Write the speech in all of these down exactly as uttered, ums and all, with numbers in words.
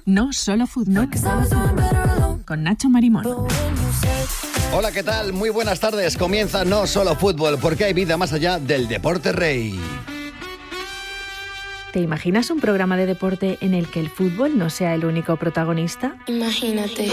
No Solo Fútbol, con Nacho Marimón. Hola, ¿qué tal? Muy buenas tardes. Comienza No Solo Fútbol, porque hay vida más allá del deporte rey. ¿Te imaginas un programa de deporte en el que el fútbol no sea el único protagonista? Imagínate.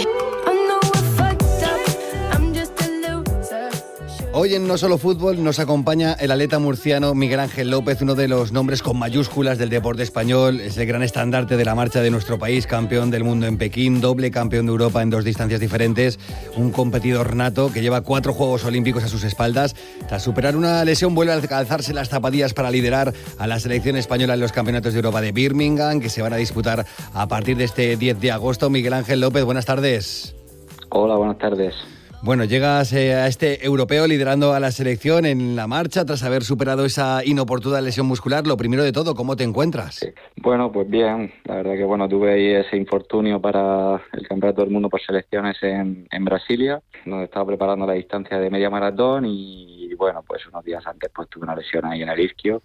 Hoy en No Solo Fútbol nos acompaña el atleta murciano Miguel Ángel López, uno de los nombres con mayúsculas del deporte español. Es el gran estandarte de la marcha de nuestro país, campeón del mundo en Pekín, doble campeón de Europa en dos distancias diferentes, un competidor nato que lleva cuatro Juegos Olímpicos a sus espaldas. Tras superar una lesión, vuelve a calzarse las zapatillas para liderar a la selección española en los Campeonatos de Europa de Birmingham, que se van a disputar a partir de este diez de agosto. Miguel Ángel López, buenas tardes. Hola, buenas tardes. Bueno, llegas eh, a este europeo liderando a la selección en la marcha tras haber superado esa inoportuna lesión muscular. Lo primero de todo, ¿cómo te encuentras? Sí. Bueno, pues bien. La verdad que bueno, tuve ahí ese infortunio para el Campeonato del Mundo por selecciones en, en Brasilia, donde estaba preparando la distancia de media maratón y bueno, pues unos días antes pues tuve una lesión ahí en el isquio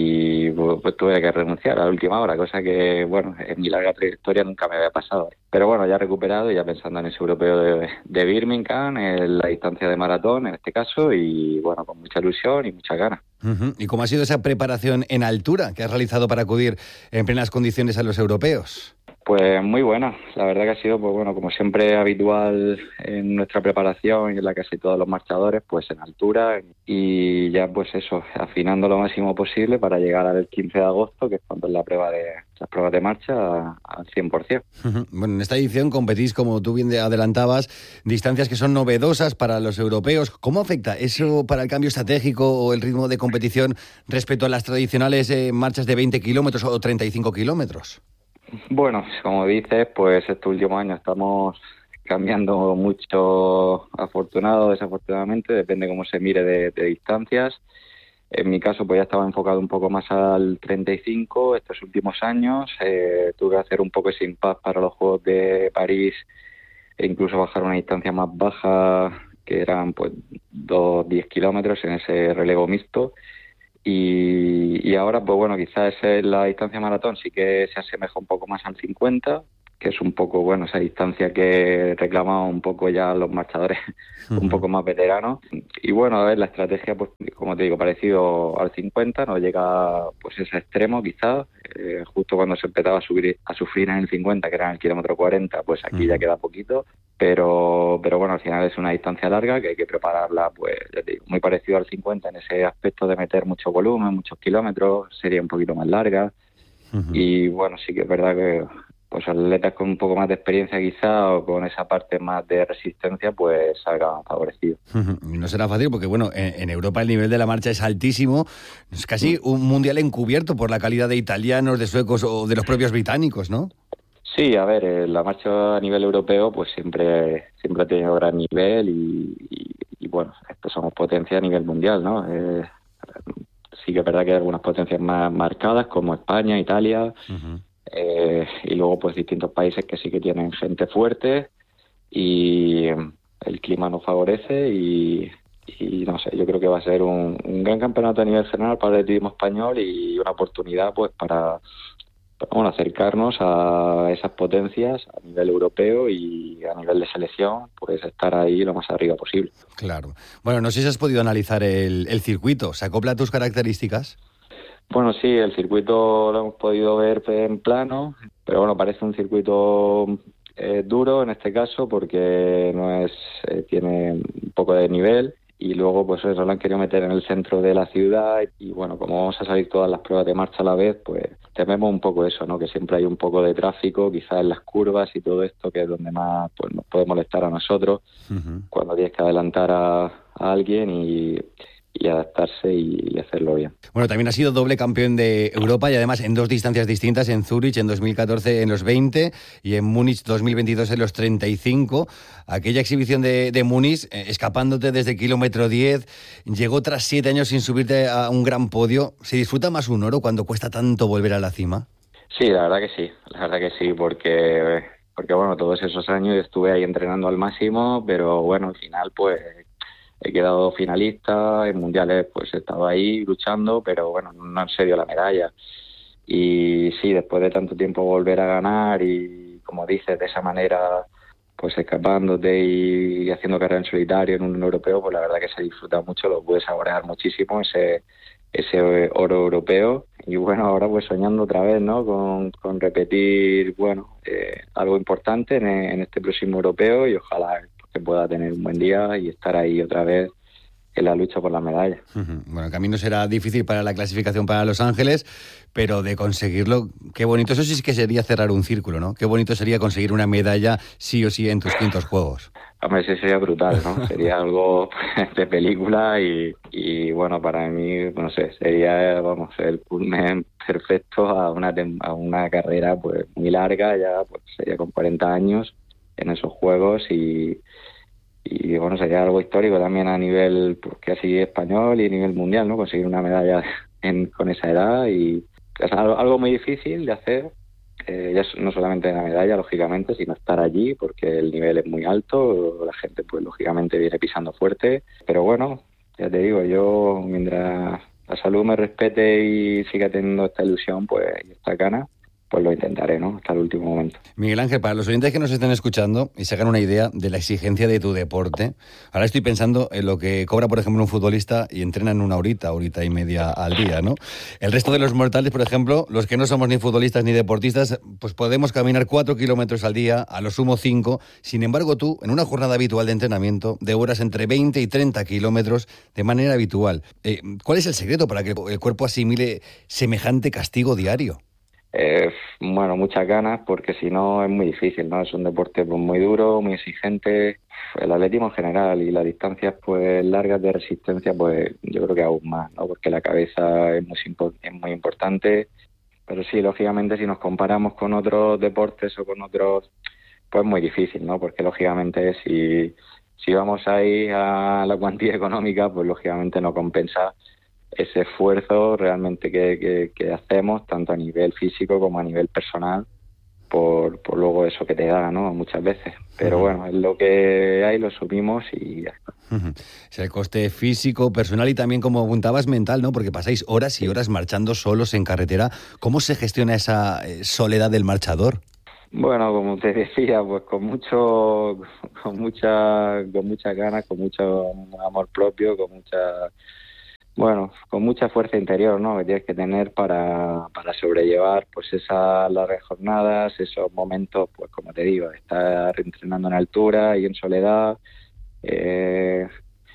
y pues, pues tuve que renunciar a la última hora, cosa que bueno, en mi larga trayectoria nunca me había pasado. Pero bueno, ya recuperado y ya pensando en ese europeo de, de Birmingham, en la distancia de maratón en este caso, y bueno, con mucha ilusión y muchas ganas. Uh-huh. ¿Y cómo ha sido esa preparación en altura que has realizado para acudir en plenas condiciones a los europeos? Pues muy buena, la verdad que ha sido, pues bueno, como siempre habitual en nuestra preparación y en la que casi todos los marchadores, pues en altura y ya pues eso, afinando lo máximo posible para llegar al quince de agosto, que es cuando es la prueba de las pruebas de marcha al cien por ciento. Uh-huh. Bueno, en esta edición competís, como tú bien adelantabas, distancias que son novedosas para los europeos. ¿Cómo afecta eso para el cambio estratégico o el ritmo de competición respecto a las tradicionales eh, marchas de veinte kilómetros o treinta y cinco kilómetros? Bueno, como dices, pues este último año estamos cambiando mucho, afortunado o desafortunadamente, depende cómo se mire de, de distancias. En mi caso, pues ya estaba enfocado un poco más al treinta y cinco estos últimos años. Eh, tuve que hacer un poco ese impasse para los Juegos de París e incluso bajar una distancia más baja, que eran pues dos diez kilómetros en ese relevo mixto. Y, y ahora, pues bueno, quizás la distancia maratón sí que se asemeja un poco más al cincuenta, que es un poco, bueno, esa distancia que reclamaban un poco ya los marchadores uh-huh. un poco más veteranos. Y bueno, a ver, la estrategia, pues como te digo, parecido al cincuenta, no llega pues ese extremo quizás. Eh, justo cuando se empezaba a subir a sufrir en el cincuenta, que era en el kilómetro cuarenta, pues aquí uh-huh. ya queda poquito. Pero pero bueno, al final es una distancia larga que hay que prepararla, pues ya te digo, muy parecido al cincuenta en ese aspecto de meter mucho volumen, muchos kilómetros, sería un poquito más larga. Uh-huh. Y bueno, sí que es verdad que pues atletas con un poco más de experiencia quizá o con esa parte más de resistencia pues salgan favorecidos. No será fácil porque bueno, en, en Europa el nivel de la marcha es altísimo, es casi un mundial encubierto por la calidad de italianos, de suecos o de los propios británicos, ¿no? Sí, a ver, eh, la marcha a nivel europeo pues siempre siempre ha tenido gran nivel y, y, y bueno, estos somos potencia a nivel mundial, ¿no? Eh, sí que es verdad que hay algunas potencias más marcadas como España, Italia. Uh-huh. Eh, y luego pues distintos países que sí que tienen gente fuerte y el clima nos favorece y, y no sé, yo creo que va a ser un, un gran campeonato a nivel general para el atletismo español y una oportunidad pues para, para bueno, acercarnos a esas potencias a nivel europeo y a nivel de selección pues estar ahí lo más arriba posible. Claro. Bueno, no sé si has podido analizar el, el circuito, ¿se acopla a tus características? Bueno, sí, el circuito lo hemos podido ver en plano, pero bueno, parece un circuito eh, duro en este caso porque no es eh, tiene un poco de nivel y luego pues eso lo han querido meter en el centro de la ciudad y bueno, como vamos a salir todas las pruebas de marcha a la vez, pues tememos un poco eso, ¿no? Que siempre hay un poco de tráfico, quizás en las curvas y todo esto, que es donde más pues nos puede molestar a nosotros uh-huh. cuando tienes que adelantar a, a alguien y... y adaptarse y hacerlo bien. Bueno, también ha sido doble campeón de Europa y además en dos distancias distintas, en Zúrich en dos mil catorce en los veinte y en Múnich dos mil veintidós en los treinta y cinco. Aquella exhibición de, de Múnich, eh, escapándote desde el kilómetro diez, llegó tras siete años sin subirte a un gran podio. ¿Se disfruta más un oro cuando cuesta tanto volver a la cima? Sí, la verdad que sí, la verdad que sí, porque, porque bueno, todos esos años estuve ahí entrenando al máximo, pero bueno, al final pues he quedado finalista, en mundiales pues he estado ahí luchando, pero bueno, no en serio la medalla. Y sí, después de tanto tiempo volver a ganar y como dices, de esa manera, pues escapándote y haciendo carrera en solitario en un europeo, pues la verdad que se disfruta mucho, lo puedes saborear muchísimo ese ese oro europeo. Y bueno, ahora pues soñando otra vez, ¿no? Con, con repetir, bueno, eh, algo importante en, en este próximo europeo, y ojalá que pueda tener un buen día y estar ahí otra vez en la lucha por la medalla. Uh-huh. Bueno, el camino será difícil para la clasificación para Los Ángeles, pero de conseguirlo, qué bonito. Eso sí que sería cerrar un círculo, ¿no? Qué bonito sería conseguir una medalla sí o sí en tus quintos Juegos. Hombre, sí, sería brutal, ¿no? Sería algo de película y, y bueno, para mí, no sé, sería, vamos, el culmen perfecto a una, a una carrera pues muy larga, ya pues sería con cuarenta años en esos Juegos, y y bueno, sería algo histórico también a nivel pues, casi español y a nivel mundial, ¿no? Conseguir una medalla en, con esa edad, y es algo, algo muy difícil de hacer, eh, ya no solamente la medalla, lógicamente, sino estar allí, porque el nivel es muy alto, la gente pues lógicamente viene pisando fuerte, pero bueno, ya te digo, yo mientras la salud me respete y siga teniendo esta ilusión pues y esta gana, pues lo intentaré, ¿no? Hasta el último momento. Miguel Ángel, para los oyentes que nos estén escuchando y se hagan una idea de la exigencia de tu deporte, ahora estoy pensando en lo que cobra, por ejemplo, un futbolista y entrenan una horita, horita y media al día, ¿no? El resto de los mortales, por ejemplo, los que no somos ni futbolistas ni deportistas, pues podemos caminar cuatro kilómetros al día, a lo sumo cinco. Sin embargo, tú, en una jornada habitual de entrenamiento, de horas entre veinte y treinta kilómetros, de manera habitual, eh, ¿cuál es el secreto para que el cuerpo asimile semejante castigo diario? Eh, bueno, muchas ganas, porque si no es muy difícil, ¿no? Es un deporte pues, muy duro, muy exigente, el atletismo en general, y las distancias pues largas de resistencia, pues yo creo que aún más, ¿no? Porque la cabeza es muy, es muy importante, pero sí, lógicamente si nos comparamos con otros deportes o con otros, pues muy difícil, ¿no? Porque lógicamente si, si vamos ahí a la cuantía económica, pues lógicamente no compensa ese esfuerzo realmente que, que, que hacemos, tanto a nivel físico como a nivel personal, por, por luego eso que te da, ¿no? Muchas veces. Pero uh-huh. bueno, es lo que hay, lo subimos y ya está. Uh-huh. Es el coste físico, personal y también, como apuntabas, mental, ¿no? Porque pasáis horas y horas marchando solos en carretera. ¿Cómo se gestiona esa soledad del marchador? Bueno, como te decía, pues con mucho, con mucha, con muchas ganas, con mucho amor propio, con mucha... Bueno, con mucha fuerza interior, ¿no? Que tienes que tener para, para sobrellevar pues esas largas jornadas, esos momentos, pues como te digo, estar entrenando en altura y en soledad, eh,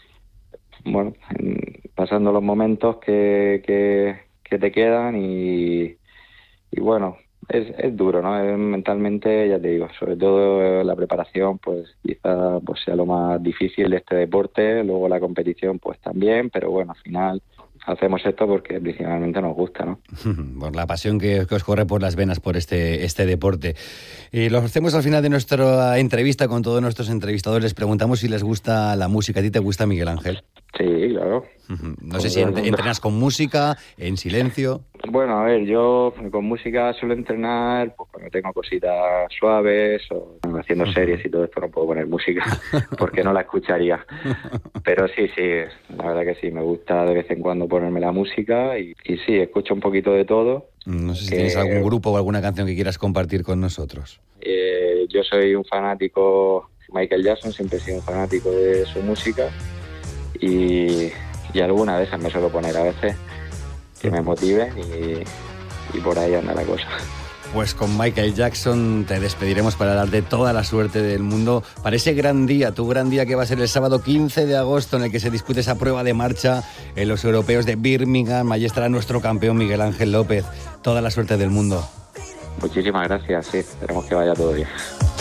bueno, pasando los momentos que, que, que te quedan y, y bueno, es, es duro, ¿no? Es, mentalmente, ya te digo, sobre todo la preparación, pues quizá pues sea lo más difícil de este deporte, luego la competición pues también, pero bueno, al final hacemos esto porque principalmente nos gusta, ¿no? Por la pasión que, que os corre por las venas por este, este deporte. Y lo hacemos al final de nuestra entrevista con todos nuestros entrevistadores. Les preguntamos si les gusta la música. ¿A ti te gusta, Miguel Ángel? Sí, claro. No sé si entrenas con música, en silencio. Bueno, a ver, yo con música suelo entrenar pues, cuando tengo cositas suaves o haciendo series y todo esto no puedo poner música porque no la escucharía. Pero sí, sí, la verdad que sí, me gusta de vez en cuando ponerme la música y, y sí, escucho un poquito de todo. No sé si que, tienes algún grupo o alguna canción que quieras compartir con nosotros. Eh, yo soy un fanático, Michael Jackson, siempre he sido un fanático de su música y, y alguna de esas me suelo poner a veces que me motiven y, y por ahí anda la cosa. Pues con Michael Jackson te despediremos para darte toda la suerte del mundo para ese gran día, tu gran día que va a ser el sábado quince de agosto, en el que se dispute esa prueba de marcha en los europeos de Birmingham. Allí estará nuestro campeón Miguel Ángel López. Toda la suerte del mundo. Muchísimas gracias, sí, esperemos que vaya todo bien.